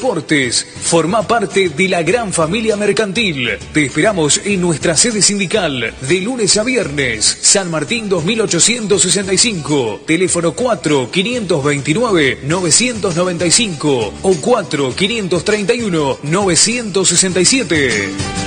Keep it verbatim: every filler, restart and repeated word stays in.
Deportes. Forma parte de la gran familia mercantil. Te esperamos en nuestra sede sindical de lunes a viernes. San Martín dos mil ochocientos sesenta y cinco. Teléfono cuatro quinientos veintinueve novecientos noventa y cinco o cuatro quinientos treinta y uno novecientos sesenta y siete.